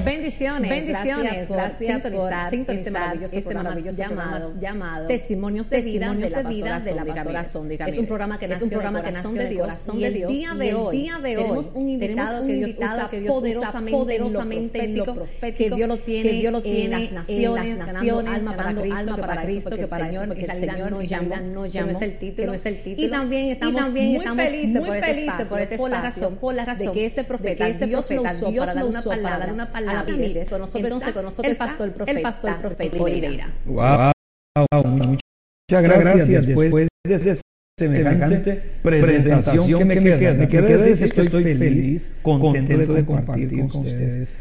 Bendiciones, gracias por sintonizar este maravilloso programa llamado Testimonios de Vida de la Pastora Sondy Ramírez. Es un programa que nace de Dios. Y el día de hoy tenemos un invitado que Dios usa poderosamente en lo profético, que Dios lo tiene en las naciones, ganando alma para Cristo, que para el Señor nos llamó, que no es el título. Y también estamos muy felices por este espacio, por la razón de que este profeta, Dios lo usó para dar una palabra a Ramírez. Con nosotros el pastor profeta Oliveira. Wow, muchas gracias. Después de ese semejante presentación que me queda decir que estoy feliz, contento de compartir con ustedes.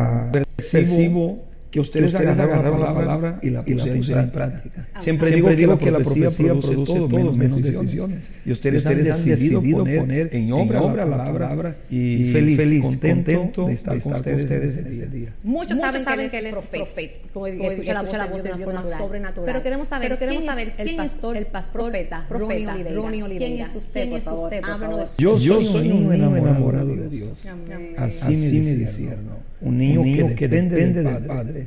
Percibo que ustedes agarraron la palabra y la pusieron en práctica. Siempre digo que la profecía produce todo menos decisiones. Y ustedes han decidido poner en obra la palabra y feliz, contento de estar con ustedes en ese día. Muchos saben que él es profeta, como escucha la voz de una forma sobrenatural. Pero queremos saber quién es el pastor profeta Ronnie Oliveira. ¿Quién es usted, por favor? Háblanos de Yo soy un niño enamorado de Dios. Así me discierno. Un niño que depende del Padre.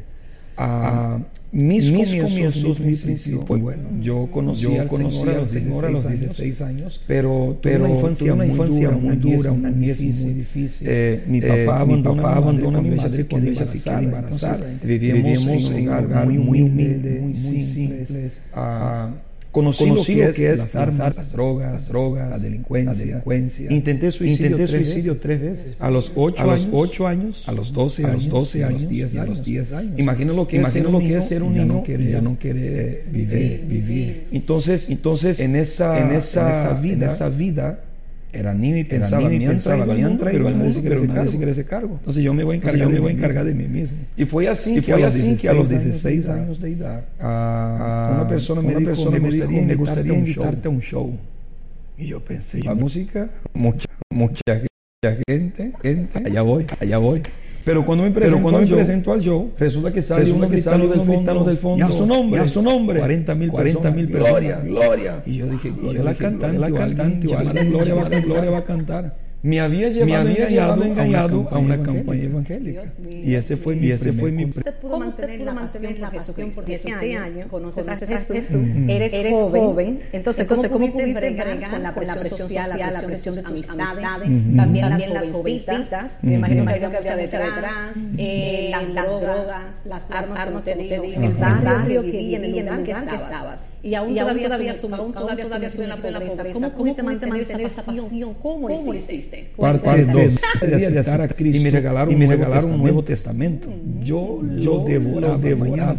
Mis comienzos, mi principio fue bueno. Yo conocí al Señor a los 16 años, pero una infancia muy dura, una niñez muy difícil. Mi papá abandona a mi madre cuando ella se queda embarazada. Vivíamos en un hogar muy humilde, muy simple. Conocí lo que es las armas, las drogas, la delincuencia. Intenté suicidio 3 veces. A los 8 años, a los 12 años, a los 10 años. Imagino lo que es ser un niño que ya no quiere vivir. Entonces, en esa vida, era niño y pensaba, pero nadie se quiere ese cargo. Entonces yo me voy a encargar de mí mismo. Y fue así que a los 16 años de edad, una persona me dijo, me gustaría invitarte a un show. Y yo pensé, la música, mucha gente, allá voy. Pero cuando me presento al show, resulta que sale uno gritando del fondo, ya su nombre, 40,000 personas, Gloria. Y yo dije, Gloria la cantante, Gloria va a cantar. Me había llevado engañado a una campaña evangélica. Y ese fue mi ¿Cómo usted pudo mantener la pasión por 10 años? Conoces a Jesús, eres joven. Entonces, ¿cómo pudiste bregar con la presión social, la presión de tus amistades, también las jovencitas? Me imagino que había detrás, las drogas, las armas, el barrio que vivía, en el lugar que estabas. Y aún todavía estuve en la pobreza. ¿Cómo pudiste mantener esa pasión? ¿Cómo lo hiciste? Parte 2 de estar a Cristo y me regalaron un Nuevo Testamento. Yo devoraba mañana,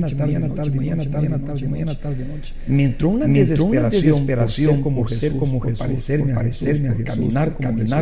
tarde, noche. Me entró una desesperación como Jesús, parecerme a Jesús, caminar